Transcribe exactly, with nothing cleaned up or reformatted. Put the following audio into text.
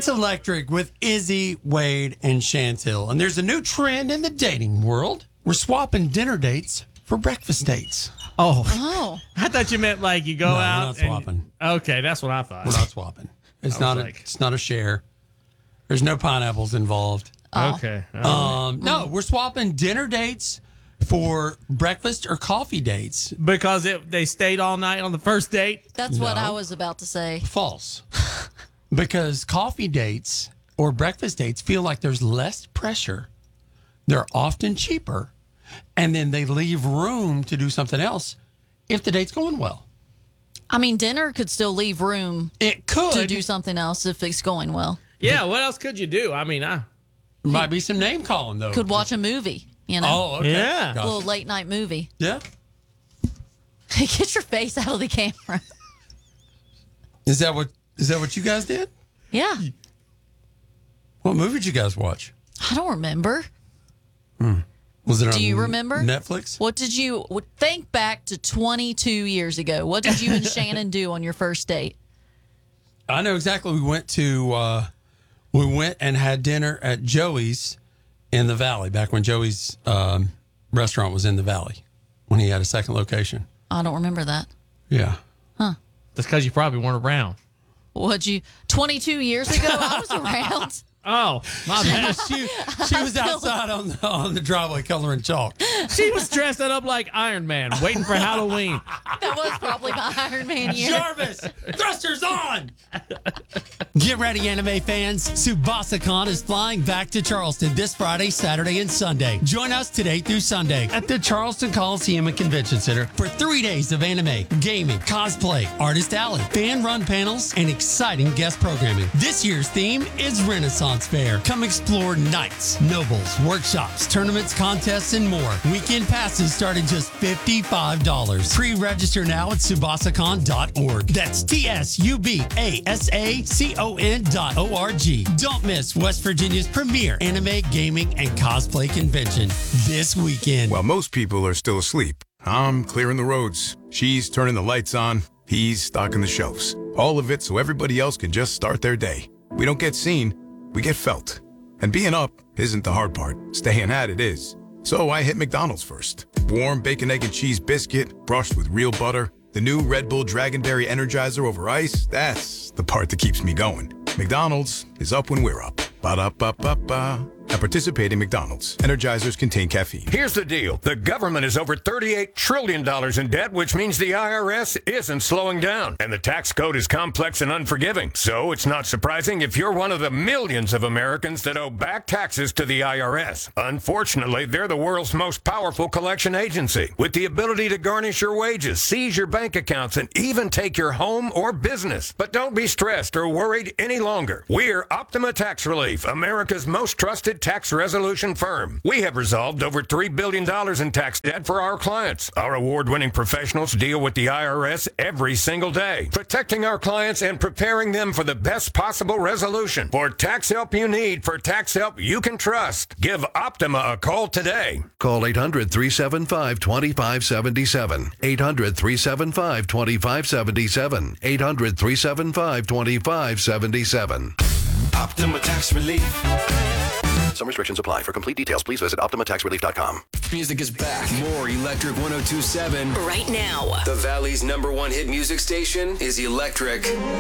It's Electric with Izzy, Wade, and Chantel. And there's a new trend in the dating world. We're swapping dinner dates for breakfast dates. Oh. Oh. I thought you meant like you go No, we're out. not swapping. And, okay, that's what I thought. We're not swapping. It's not like- a, it's not a share. There's no pineapples involved. Oh. Okay. All Um, no, we're swapping dinner dates for breakfast or coffee dates. right. Because it, they stayed all night on the first date. That's what No. I was about to say. False. Because coffee dates or breakfast dates feel like there's less pressure. They're often cheaper. And then they leave room to do something else if the date's going well. I mean, dinner could still leave room It could. to do something else if it's going well. Yeah, what else could you do? I mean, I. Might be some name calling, though. Could watch a movie, you know? Oh, okay. Yeah. A Gotcha. little late night movie. Yeah. Get your face out of the camera. Is that what is that what you guys did? Yeah. What movie did you guys watch? I don't remember. Was it on Do you remember? Netflix? What did you what- think back to twenty-two years ago? What did you and Shannon do on your first date? I know exactly. We went to uh, we went and had dinner at Joey's in the Valley back when Joey's um, restaurant was in the Valley when he had a second location. I don't remember that. Yeah. That's because you probably weren't around. What'd you twenty-two years ago? I was around. Oh, my bad. she she was outside on the, on the driveway coloring chalk. She was dressed up like Iron Man, waiting for Halloween. That was probably my Iron Man year. Jarvis, thrusters on! Get ready, anime fans. SubasaCon is flying back to Charleston this Friday, Saturday, and Sunday. Join us today through Sunday at the Charleston Coliseum and Convention Center for three days of anime, gaming, cosplay, artist alley, fan-run panels, and exciting guest programming. This year's theme is Renaissance Fair. Come explore nights, nobles, workshops, tournaments, contests, and more. Weekend passes start at just fifty-five dollars. Pre-register now at subasacon dot org. That's T S U B A S A C O N dot O R G. Don't miss West Virginia's premier anime, gaming, and cosplay convention this weekend. While most people are still asleep, I'm clearing the roads. She's turning the lights on. He's stocking the shelves. All of it so everybody else can just start their day. We don't get seen, we get felt. And being up isn't the hard part. Staying at it is. So I hit McDonald's first. Warm bacon, egg, and cheese biscuit, brushed with real butter. The new Red Bull Dragonberry Energizer over ice, that's the part that keeps me going. McDonald's is up when we're up. Ba-da-ba-ba-ba. At participating McDonald's, Energizers contain caffeine. Here's the deal. The government is over thirty-eight trillion dollars in debt, which means the I R S isn't slowing down. And the tax code is complex and unforgiving. So it's not surprising if you're one of the millions of Americans that owe back taxes to the I R S. Unfortunately, they're the world's most powerful collection agency, with the ability to garnish your wages, seize your bank accounts, and even take your home or business. But don't be stressed or worried any longer. We're Optima Tax Relief, America's most trusted tax resolution firm. We have resolved over three billion dollars in tax debt for our clients. Our award-winning professionals deal with the I R S every single day, protecting our clients and preparing them for the best possible resolution. For tax help you need, for tax help you can trust, give Optima a call today. Call eight hundred, three seven five, two five seven seven. eight hundred, three seven five, two five seven seven. eight hundred, three seven five, two five seven seven. Optima Tax Relief. Some restrictions apply. For complete details, please visit optima tax relief dot com. Music is back. More Electric one oh two point seven. Right now. The Valley's number one hit music station is Electric.